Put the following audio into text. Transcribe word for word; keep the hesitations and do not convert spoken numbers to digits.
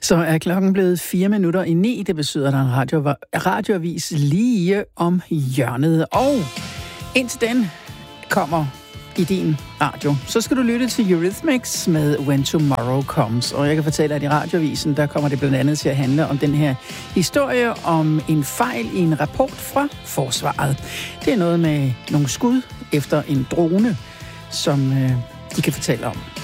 Så er klokken blevet fire minutter i ni. Det betyder, at der er en radio, radioavis lige om hjørnet. Og indtil den kommer i din radio, så skal du lytte til Eurythmics med When Tomorrow Comes. Og jeg kan fortælle, at i radioavisen, der kommer det blandt andet til at handle om den her historie om en fejl i en rapport fra Forsvaret. Det er noget med nogle skud efter en drone, som øh, de kan fortælle om.